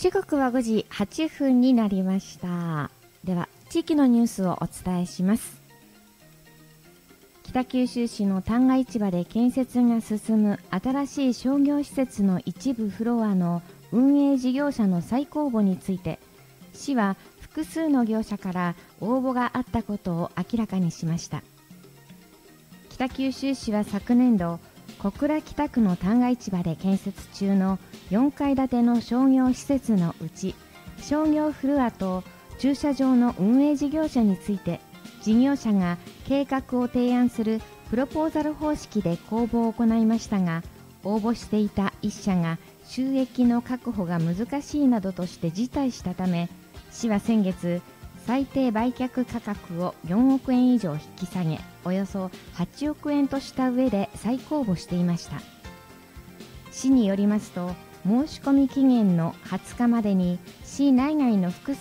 時刻は5時8分になりました。では地域のニュースをお伝えします。北九州市の旦過市場で建設が進む新しい商業施設の一部フロアの運営事業者の再公募について、市は複数の業者から応募があったことを明らかにしました。北九州市は昨年度、小倉北区の旦過市場で建設中の4階建ての商業施設のうち、商業フロアと駐車場の運営事業者について、事業者が計画を提案するプロポーザル方式で公募を行いましたが、応募していた1社が収益の確保が難しいなどとして辞退したため、市は先月、最低売却価格を4億円以上引き下げ、およそ8億円とした上で再公募していました。市によりますと、申し込み期限の20日までに市内外の複数